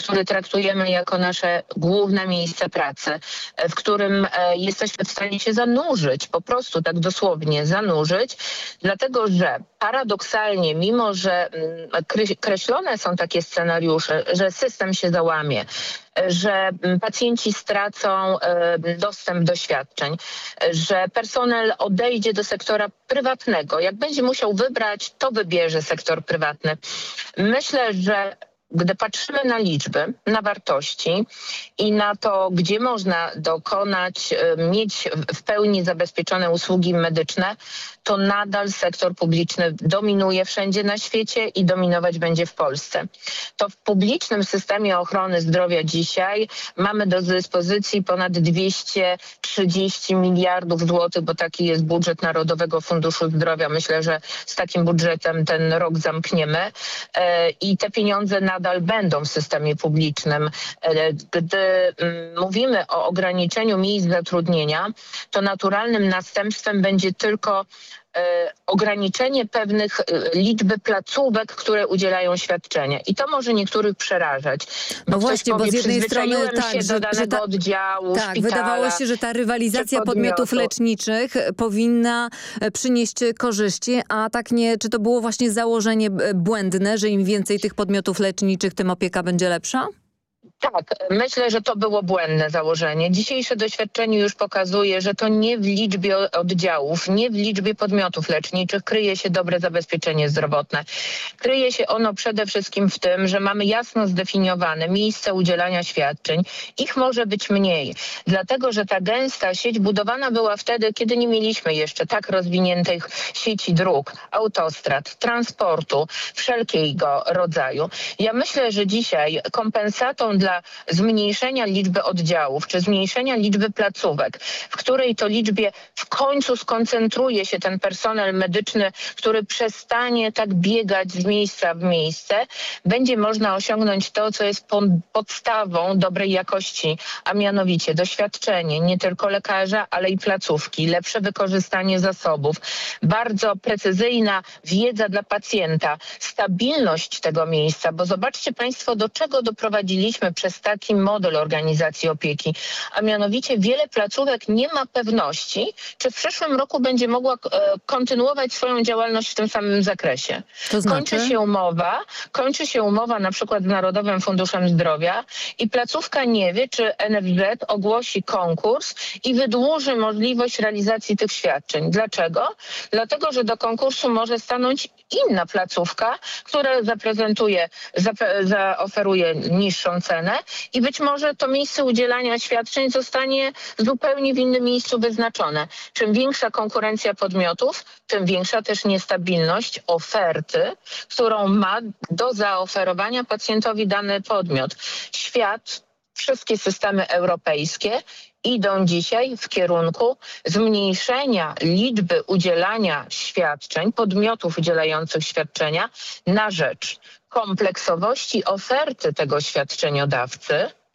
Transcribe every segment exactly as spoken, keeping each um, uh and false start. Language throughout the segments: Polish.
który traktujemy jako nasze główne miejsce pracy, w którym jesteśmy w stanie się zanurzyć, po prostu tak dosłownie zanurzyć, dlatego że paradoksalnie, mimo że kreślone są takie scenariusze, że system się załamie, że pacjenci stracą dostęp do świadczeń, że personel odejdzie do sektora prywatnego. Jak będzie musiał wybrać, to wybierze sektor prywatny. Myślę, że gdy patrzymy na liczby, na wartości i na to, gdzie można dokonać, mieć w pełni zabezpieczone usługi medyczne, to nadal sektor publiczny dominuje wszędzie na świecie i dominować będzie w Polsce. To w publicznym systemie ochrony zdrowia dzisiaj mamy do dyspozycji ponad dwieście trzydzieści miliardów złotych, bo taki jest budżet Narodowego Funduszu Zdrowia. Myślę, że z takim budżetem ten rok zamkniemy i te pieniądze nadal będą w systemie publicznym. Gdy mówimy o ograniczeniu miejsc zatrudnienia, to naturalnym następstwem będzie tylko ograniczenie pewnych liczby placówek, które udzielają świadczenia. I to może niektórych przerażać. No Ktoś właśnie, powie, bo z jednej strony tak, się że, do danego że ta, oddziału, tak, szpitala, wydawało się, że ta rywalizacja podmiotów leczniczych powinna przynieść korzyści, a tak nie, czy to było właśnie założenie błędne, że im więcej tych podmiotów leczniczych, tym opieka będzie lepsza? Tak, myślę, że to było błędne założenie. Dzisiejsze doświadczenie już pokazuje, że to nie w liczbie oddziałów, nie w liczbie podmiotów leczniczych kryje się dobre zabezpieczenie zdrowotne. Kryje się ono przede wszystkim w tym, że mamy jasno zdefiniowane miejsce udzielania świadczeń. Ich może być mniej, dlatego że ta gęsta sieć budowana była wtedy, kiedy nie mieliśmy jeszcze tak rozwiniętych sieci dróg, autostrad, transportu, wszelkiego rodzaju. Ja myślę, że dzisiaj kompensatą dla zmniejszenia liczby oddziałów czy zmniejszenia liczby placówek, w której to liczbie w końcu skoncentruje się ten personel medyczny, który przestanie tak biegać z miejsca w miejsce, będzie można osiągnąć to, co jest podstawą dobrej jakości, a mianowicie doświadczenie nie tylko lekarza, ale i placówki, lepsze wykorzystanie zasobów, bardzo precyzyjna wiedza dla pacjenta, stabilność tego miejsca, bo zobaczcie Państwo, do czego doprowadziliśmy przez taki model organizacji opieki, a mianowicie wiele placówek nie ma pewności, czy w przyszłym roku będzie mogła e, kontynuować swoją działalność w tym samym zakresie. To znaczy? Kończy się umowa, kończy się umowa na przykład z Narodowym Funduszem Zdrowia i placówka nie wie, czy N F Z ogłosi konkurs i wydłuży możliwość realizacji tych świadczeń. Dlaczego? Dlatego, że do konkursu może stanąć inna placówka, która zaprezentuje, zap- zaoferuje niższą cenę i być może to miejsce udzielania świadczeń zostanie zupełnie w innym miejscu wyznaczone. Czym większa konkurencja podmiotów, tym większa też niestabilność oferty, którą ma do zaoferowania pacjentowi dany podmiot. Świat, wszystkie systemy europejskie idą dzisiaj w kierunku zmniejszenia liczby udzielania świadczeń, podmiotów udzielających świadczenia na rzecz kompleksowości oferty tego świadczeniodawcy,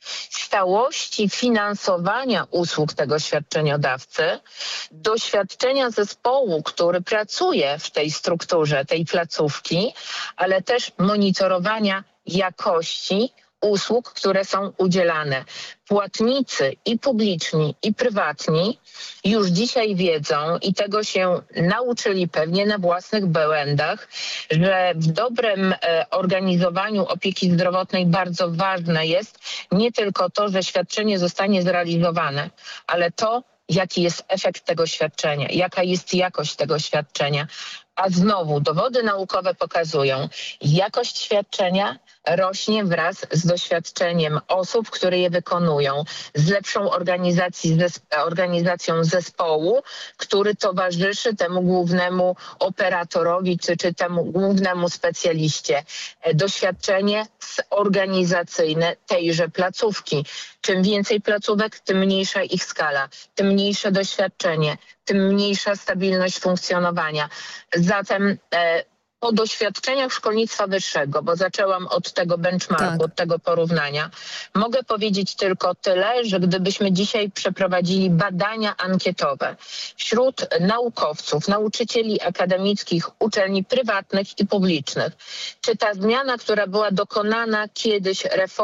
stałości finansowania usług tego świadczeniodawcy, doświadczenia zespołu, który pracuje w tej strukturze, tej placówki, ale też monitorowania jakości usług, które są udzielane. Płatnicy i publiczni, i prywatni już dzisiaj wiedzą i tego się nauczyli pewnie na własnych błędach, że w dobrym e, organizowaniu opieki zdrowotnej bardzo ważne jest nie tylko to, że świadczenie zostanie zrealizowane, ale to, jaki jest efekt tego świadczenia, jaka jest jakość tego świadczenia. A znowu dowody naukowe pokazują, jakość świadczenia rośnie wraz z doświadczeniem osób, które je wykonują, z lepszą organizacji, zesp- organizacją zespołu, który towarzyszy temu głównemu operatorowi czy, czy temu głównemu specjaliście. Doświadczenie organizacyjne tejże placówki. Czym więcej placówek, tym mniejsza ich skala, tym mniejsze doświadczenie, tym mniejsza stabilność funkcjonowania. Zatem e, po doświadczeniach szkolnictwa wyższego, bo zaczęłam od tego benchmarku, tak. od tego porównania, mogę powiedzieć tylko tyle, że gdybyśmy dzisiaj przeprowadzili badania ankietowe wśród naukowców, nauczycieli akademickich, uczelni prywatnych i publicznych, czy ta zmiana, która była dokonana kiedyś reformą,